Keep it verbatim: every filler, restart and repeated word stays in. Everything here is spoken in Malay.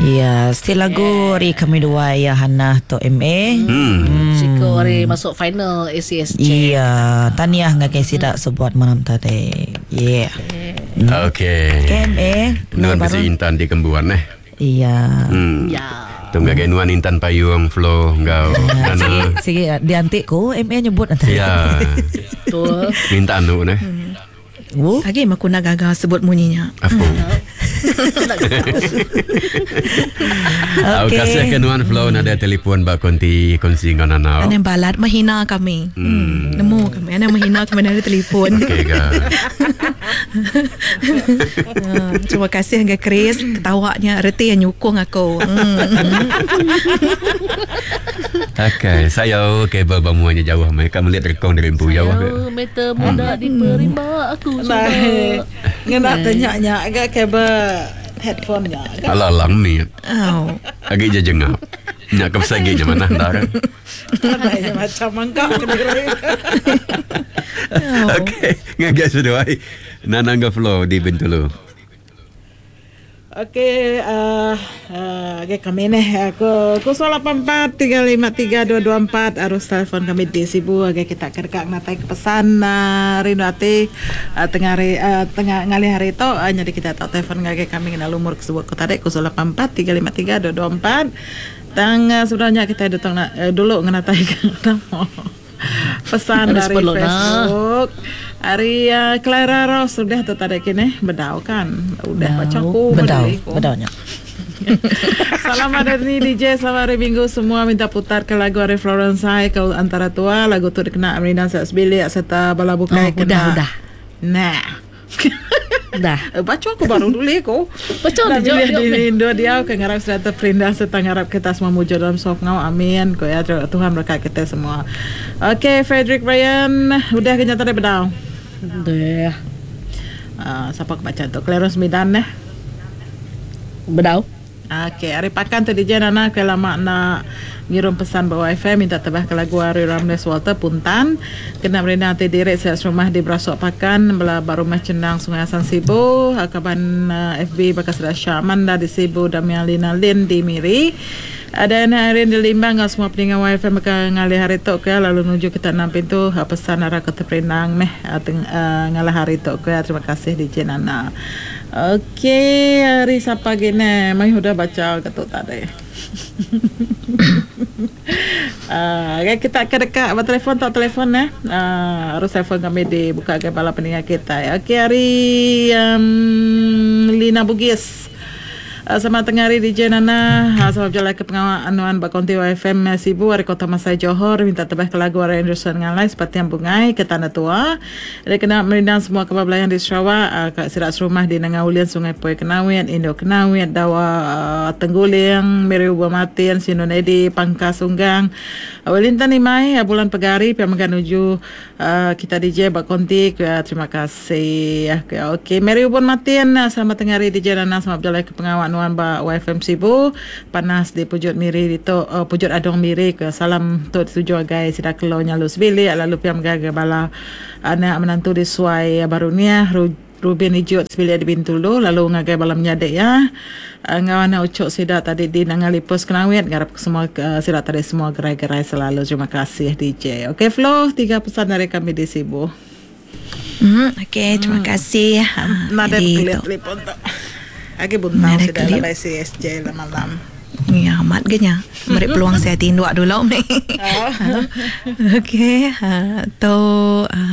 Ya, still lagu ri kami dua ya Hana to M A. Hmm. Siko ri masuk final A C S J. Iya, tahniah ngakai sidak sebuat malam tadi. Yeah. Okay. M A. Nuan besi Intan di Kembuan eh. Iya. Hmm. Ya. Tunggu ke nuan Intan payung flow engkau. Ana. Sige diantik ko M A nyebut nanti. Ya. Betul. Minta anu neh. Oh. Lagi aku nak gagal sebut bunyinya. Apa? Aku Okay. kasih ke nuan flow nada telefon bak konti konsi dengan ana. Ada yang balat menghina kami. Hmm. Nemu kami. Ada yang menghina kami dari telefon. Okey ga. uh, terima kasih Angga Chris. Ketawanya reti yang nyukung aku. Hmm. Okey, saya kabel bamuannya jauh mereka melihat rekong dari empu jauh. Saya meter muda diterima aku Nah, suka. ngena tanya-nya agak kabel headphone-nya. Alah lang ni. Oh. Agak je jengap. Nak ke pesagi mana dah. Ada macam mangkak kedai. Okey, ngagak sudah ai. Nanangga flow di Bintulu. Okey, uh, uh, okay, kami ni aku kosong lapan empat tiga lima tiga dua dua empat arus telefon kami di Sibu. Okay, kita kerja ngatai ke pesan uh, rindu hati uh, tengah hari uh, tengah ngali hari itu uh, jadi kita tak telefon ngage kami kena lumur kesebut kota dek kosong lapan empat tiga lima tiga dua dua empat. Tang uh, sebenarnya kita datang uh, dulu ngatai nama pesan dari Facebook. Hari uh, Clara Rose sudah tu tadi kini bedau kan udah baca aku bedau bedaunya. Selamat hari D J, selamat hari Minggu semua minta putar ke lagu Ari Florence Hai kau antara tua lagu tu dikenal Amrina Sasbili serta bala bukai Oh, udah, udah. Nah. Dah. Baca aku baru dulu ko. Baca Dah dia bila jawab. di Indo dia ke ngarap sudah terperindah serta ngarap kita semua muja dalam sok ngau amin ko ya Tuhan berkat kita semua. Okey, Frederick Ryan udah kenyataan dari bedau. Dah. Uh, siapa kebaca tu Clarence Midan eh. Bedau. Okey, hari pakan tu D J Nana ke lama nak ngirim pesan bawa F M minta tebah ke lagu Ari Ramles Walter Puntan. Kena merina hati direct saya rumah di Brasok Pakan bela baru Cendang Sungai Asan Sibu. Akaban uh, F B bakas dah Syaman dah di Sibu Damian Lina Lin di Miri. Ada anak Arin di Limbang semua peningan W F M mereka ngalih hari tu ke lalu nuju kita enam pintu uh, pesan arah ke Terperinang meh uh, uh, ngalah hari tu ke terima kasih D J Nana. Okey, hari siapa gini? Mai sudah baca ketuk tadi. uh, okay, kita ke dekat bertelefon tak telefon eh. Uh, harus telefon kami dibuka ke bala pendengar kita. Okey, hari um, Lina Bugis. Uh, sama tengah hari D J Nana uh, sama berjalan ke pengawal anuan Bakonti W F M Sibu hari Kota Masai Johor minta tebah ke lagu Ari Anderson ngalai seperti yang bungai ke Tanah Tua. Dia kena merindang semua kebablayan di Sarawak uh, kat Sirat Serumah di Nangaulian Sungai Poi Kenawit Indo Kenawit Dawa uh, Tengguling Meri Ubah Matin Sinun Edi Pangkas Sunggang uh, Wellington Imai uh, Bulan Pegari pihak menuju uh, kita D J Bakonti uh, terima kasih uh, okey Meri Ubah Matin uh, selamat tengah hari D J Nana selamat berjalan ke pengawal Nuan ba W F M Sibu panas di Pujut Miri di to uh, Pujut Adong Miri ke salam tu tuju agai sida kelo nyalus bili lalu piam gaga bala anak menantu di Suai barunia Ruben Ijut sebili di Bintulu lalu ngagai bala menyadek ya uh, ngawana ucok sida tadi di Nangalipus Kenawit garap semua uh, sida tadi semua gerai-gerai selalu terima kasih D J. Okey Flo tiga pesan dari kami di Sibu. Hmm, okey, terima kasih. Ha, Nada jadi tu. telefon tak. Agi buntau Nada sudah klip. dalam C S J malam. Ya, amat genya. Beri peluang saya tindak dulu ni. Okey, ha, tu uh,